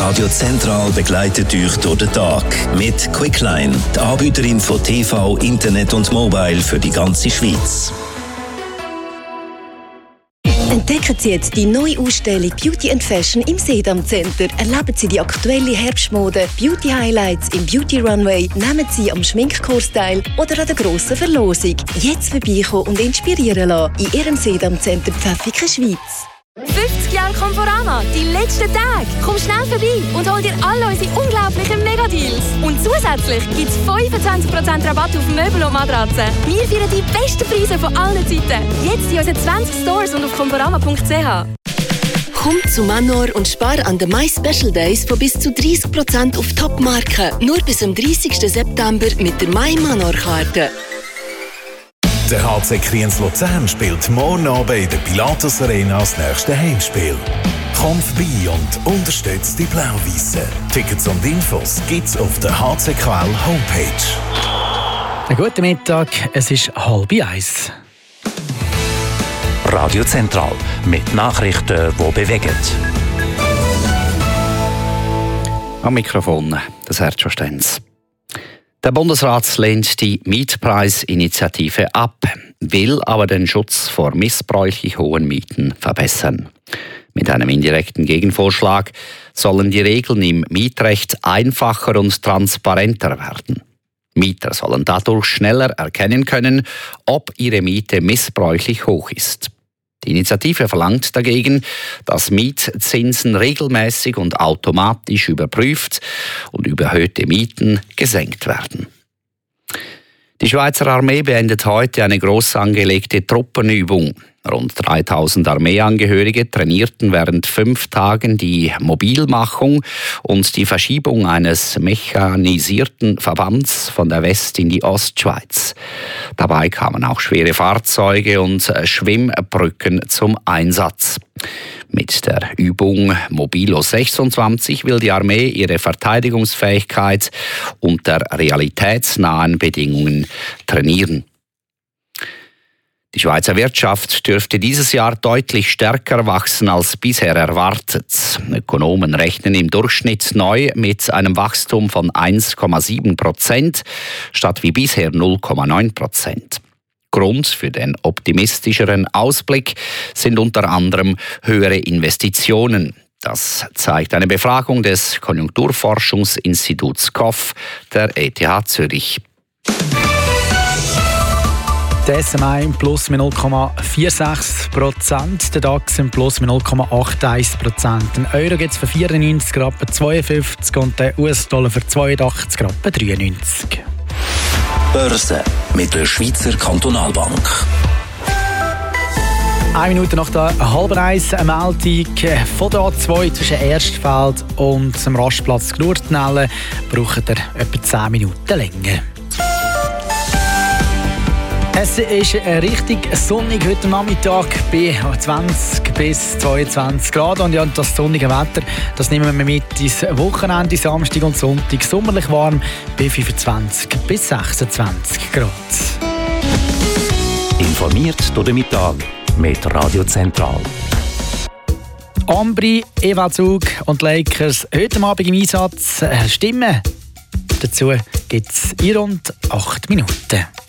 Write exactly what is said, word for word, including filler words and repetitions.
Radio Zentral begleitet euch durch den Tag mit Quickline, die Anbieterin von T V, Internet und Mobile für die ganze Schweiz. Entdecken Sie jetzt die neue Ausstellung Beauty and Fashion im Sedam Center. Erleben Sie die aktuelle Herbstmode, Beauty Highlights im Beauty Runway, nehmen Sie am Schminkkurs teil oder an der grossen Verlosung. Jetzt vorbeikommen und inspirieren lassen in Ihrem Sedam Center Pfäffiken, Schweiz. fünfzig Jahre Conforama, die letzten Tage. Komm schnell vorbei und hol dir alle unsere unglaublichen Megadeals. Und zusätzlich gibt es fünfundzwanzig Prozent Rabatt auf Möbel und Matratzen. Wir feiern die besten Preise von allen Zeiten. Jetzt in unseren zwanzig Stores und auf conforama punkt c h. Komm zu Manor und spar an den My Special Days von bis zu dreißig Prozent auf Top-Marken. Nur bis am dreißigsten September mit der My Manor-Karte. Der H C Kriens Luzern spielt morgen Abend in der Pilatus Arena das nächste Heimspiel. Komm vorbei und unterstützt die Blau-Weissen. Tickets und Infos gibt's auf der H C Q L Homepage. Einen guten Mittag, es ist halb eins. Radio Zentral mit Nachrichten, die bewegen. Am Mikrofon das Sergio Stenz. Der Bundesrat lehnt die Mietpreisinitiative ab, will aber den Schutz vor missbräuchlich hohen Mieten verbessern. Mit einem indirekten Gegenvorschlag sollen die Regeln im Mietrecht einfacher und transparenter werden. Mieter sollen dadurch schneller erkennen können, ob ihre Miete missbräuchlich hoch ist. Die Initiative verlangt dagegen, dass Mietzinsen regelmäßig und automatisch überprüft und überhöhte Mieten gesenkt werden. Die Schweizer Armee beendet heute eine gross angelegte Truppenübung. Rund dreitausend Armeeangehörige trainierten während fünf Tagen die Mobilmachung und die Verschiebung eines mechanisierten Verbands von der West- in die Ostschweiz. Dabei kamen auch schwere Fahrzeuge und Schwimmbrücken zum Einsatz. Mit der Übung Mobilo sechsundzwanzig will die Armee ihre Verteidigungsfähigkeit unter realitätsnahen Bedingungen trainieren. Die Schweizer Wirtschaft dürfte dieses Jahr deutlich stärker wachsen als bisher erwartet. Ökonomen rechnen im Durchschnitt neu mit einem Wachstum von eins Komma sieben Prozent statt wie bisher null Komma neun Prozent. Grund für den optimistischeren Ausblick sind unter anderem höhere Investitionen. Das zeigt eine Befragung des Konjunkturforschungsinstituts K O F der E T H Zürich. Der S M I im Plus mit null Komma sechsundvierzig Prozent, der DAX im Plus mit null Komma einundachtzig Prozent. Den Euro gibt es für vierundneunzig Rappen zweiundfünfzig und den U S-Dollar für zweiundachtzig Rappen dreiundneunzig. Börse mit der Schweizer Kantonalbank. Eine Minute nach der halben eins, eine Meldung von der A zwei zwischen Erstfeld und dem Rastplatz Gnurtnellen braucht ihr etwa zehn Minuten länger. Es ist richtig sonnig heute Nachmittag bei zwanzig bis zweiundzwanzig Grad. Und ja, das sonnige Wetter, das nehmen wir mit ins Wochenende, Samstag und Sonntag. Sommerlich warm bei fünfundzwanzig bis sechsundzwanzig Grad. Informiert durch den Mittag mit Radio Zentral. Ambri, Eva Zug und Lakers heute Abend im Einsatz. Stimmen dazu gibt es in rund acht Minuten.